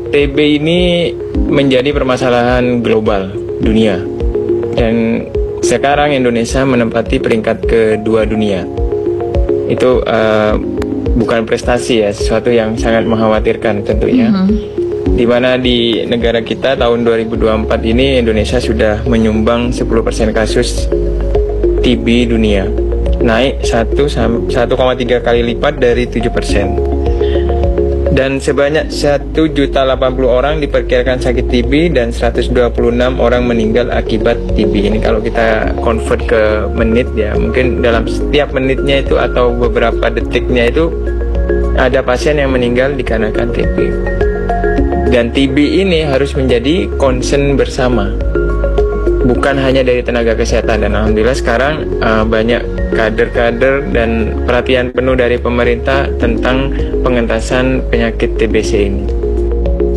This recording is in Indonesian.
TB ini menjadi permasalahan global dunia, dan sekarang Indonesia menempati peringkat kedua dunia. Itu bukan prestasi ya, sesuatu yang sangat mengkhawatirkan tentunya. Di mana di negara kita tahun 2024 ini Indonesia sudah menyumbang 10% kasus TB dunia, naik 1,3 kali lipat dari 7%. Dan sebanyak 1.080.000 orang diperkirakan sakit TB dan 126 orang meninggal akibat TB. Ini kalau kita convert ke menit ya, mungkin dalam setiap menitnya itu atau beberapa detiknya itu ada pasien yang meninggal dikarenakan TB. Dan TB ini harus menjadi concern bersama, bukan hanya dari tenaga kesehatan. Dan alhamdulillah sekarang banyak kader-kader dan perhatian penuh dari pemerintah tentang pengentasan penyakit TBC ini.